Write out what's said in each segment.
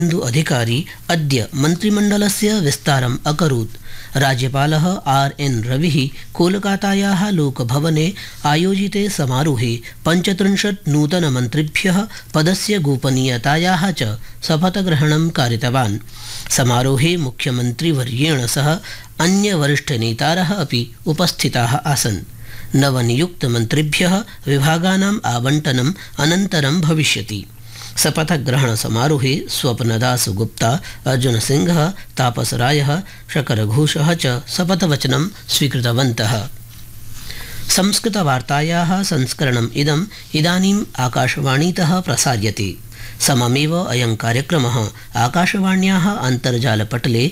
अधिकारी अद्य मन्त्रिमण्डलस्य विस्तारम् अकरोत्। राज्यपालः आर्.एन्. रविः कोलकातायाः लोकभवने आयोजिते समारोहे 35 नूतनमन्त्रिभ्यः पदस्य गोपनीयतायाः च शपथग्रहणं कारितवान्। समारोहे मुख्यमन्त्रिवर्येण सह अन्यवरिष्ठनेतारः अपि उपस्थिताः आसन्। नवनियुक्तमन्त्रिभ्यः विभागानाम् आवण्टनम् अनन्तरं भविष्यति। शपथग्रहण समारोहे स्वप्नदास गुप्ता, अर्जुन सिंह, तापस रायः, शकर घोषः च शपथवचनं स्वीकृतवन्तः। संस्कृतवार्तायाः संस्करणम् इदानीम् आकाशवाणीतः प्रसार्यते। सममेव अयं कार्यक्रमः आकाशवाण्याः अन्तर्जालपटले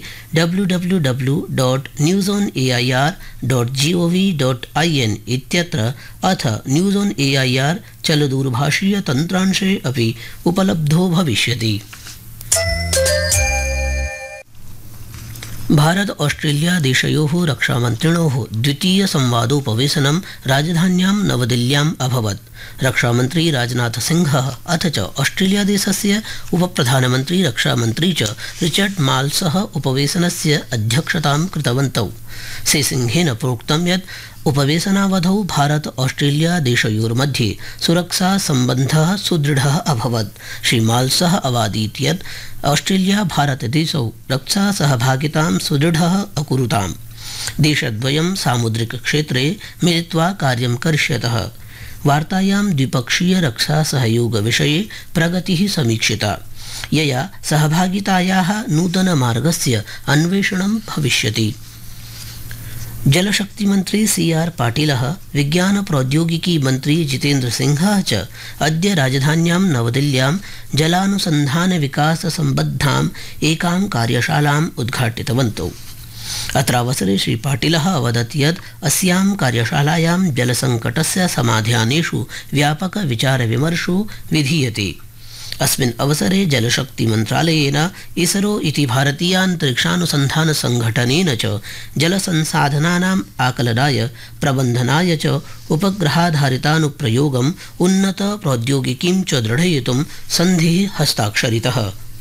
www.newsonair.gov.in इत्यत्र अथ न्यूज़ ऑन एआईआर चलदूरभाषीयतन्त्रांशे अपि उपलब्धो भविष्यति। भारत ऑस्ट्रेलिया देशयोः रक्षामन्त्रिणोः द्वितीय संवादोपवेशनं राजधान्यां नवदिल्ल्याम् अभवत्। रक्षामन्त्री राजनाथ सिंहः अथ च ऑस्ट्रेलिया देशस्य उपप्रधानमन्त्री रक्षामन्त्री च रिचर्ड माल्सः उपवेशनस्य अध्यक्षतां कृतवन्तौ। श्रीसिंहेन प्रोक्तं यत् उपवेशनावधौ भारत ऑस्ट्रेलिया देशयोर्मध्ये सुरक्षा सम्बन्धः सुदृढः अभवत्। श्रीमाल्सः अवादीत् यत् ऑस्ट्रेलिया भारतदेशौ रक्षा सहभागितां सुदृढः अकुरुताम्। देशद्वयं सामुद्रिकक्षेत्रे मिलित्वा कार्यं करिष्यतः। वार्तायां द्विपक्षीय रक्षा सहयोग विषये प्रगतिः समीक्षिता, यया सहभागितायाः नूतनमार्गस्य अन्वेषणं भविष्यति। जलशक्तिमन्त्री सी.आर्. पाटिलः, विज्ञान प्रौद्योगिकी मन्त्री जितेन्द्र सिंहः च अद्य राजधान्यां नवदिल्ल्यां जलानुसन्धानविकाससम्बद्धाम् एकां कार्यशालाम् उद्घाटितवन्तौ। अत्रावसरे श्रीपाटिलः अवदत् यत् अस्यां कार्यशालायां जलसङ्कटस्य समाधानेषु व्यापकविचारविमर्शो विधीयते। अस्मिन् अवसरे जलशक्तिमन्त्रालयेन इसरो इति भारतीयान्तरिक्षानुसन्धानसङ्घटनेन च जलसंसाधनानाम् आकलनाय प्रबन्धनाय च उपग्रहाधारितानुप्रयोगम् उन्नतप्रौद्योगिकीं च दृढयितुं सन्धिः हस्ताक्षरितः।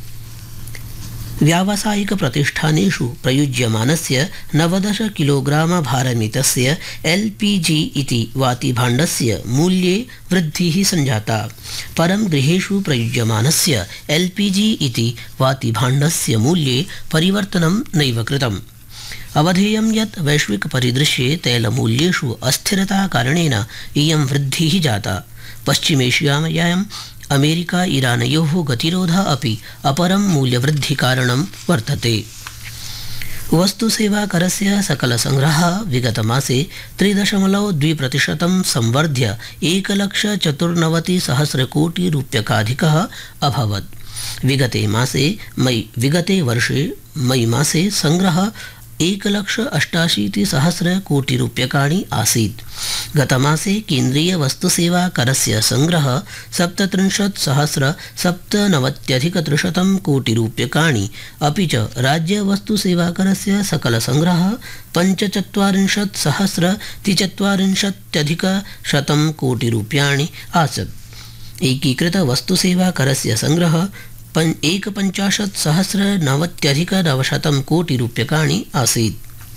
व्यावसायिकप्रतिष्ठानेषु प्रयुज्यमानस्य 90 किलोग्राम भारमितस्य LPG इति वातिभाण्डस्य मूल्ये वृद्धिः सञ्जाता। परं गृहेषु प्रयुज्यमानस्य LPG इति वातिभाण्डस्य मूल्ये परिवर्तनं नैव कृतम्। अवधेयं यत् वैश्विकपरिदृश्ये तैलमूल्येषु अस्थिरताकारणेन इयं वृद्धिः जाता। पश्चिमेशियायाम् अमेरिका ईरानयोः गतिरोधः अपि अपरं मूल्यवृद्धिकारणं वर्तते। वस्तुसेवाकरस्य सकलसंग्रहः विगतमासे 3.2% संवर्ध्य 1,94,000,000,000 अभवत्। विगते वर्षे मई मासे संग्रहः 1,88,000,000,000 आसीत्। गतमासे केन्द्रीय वस्तुसेवाकरस्य संग्रहः 37,97,300,000,000 अपि च राज्यवस्तुसेवाकरस्य सकलसंग्रहः 45,43,43,100,000,000 आसीत्। एकीकृतवस्तुसेवाकरस्य संग्रहः 51,90,900,000,000 आसीत्।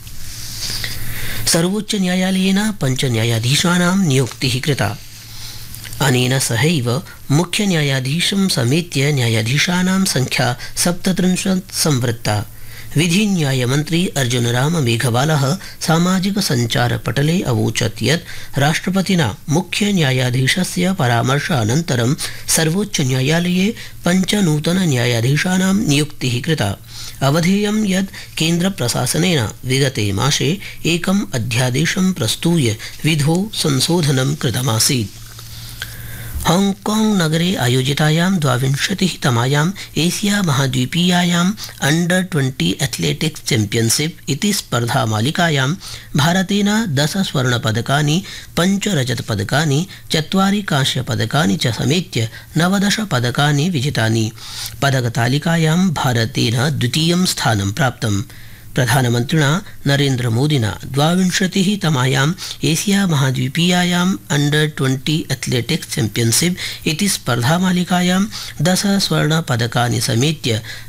सर्वोच्चन्यायालयेन 5 न्यायाधीशानां नियुक्तिः कृता। अनेन सहैव मुख्यन्यायाधीशं समेत्य न्यायाधीशानां संख्या 37 संवृत्ता। विधिन्यायमन्त्री अर्जुनराम मेघवालः सामाजिकसञ्चारपटले अवोचत् यत् राष्ट्रपतिना मुख्यन्यायाधीशस्य परामर्शानन्तरं सर्वोच्चन्यायालये 5 नूतनन्यायाधीशानां नियुक्तिः कृता। अवधेयं यत् केन्द्रप्रशासनेन विगते मासे एकम् अध्यादेशं प्रस्तूय विधौ संशोधनं कृतमासीत्। हाङ्काङ्ग् नगरे आयोजितायां 22तमायाम् एशिया महाद्वीपीयायाम् अंडर-20 एथलेटिक्स् चैम्पियनशिप् इति स्पर्धामालिकायां भारतेन 10 स्वर्णपदकानि, 5 रजतपदकानि, 4 कांस्यपदकानि च समेत्य 19 पदकानि विजितानि। पदकतालिकायां भारतेन द्वितीयं स्थानं प्राप्तम्। प्रधानमन्त्रिणा नरेन्द्रमोदिना 22तमायाम् एशिया महाद्वीपीयायाम् अंडर-20 एथलेटिक्स चैम्पियनशिप इति स्पर्धामालिकायां 10 स्वर्णपदकानि समेत्य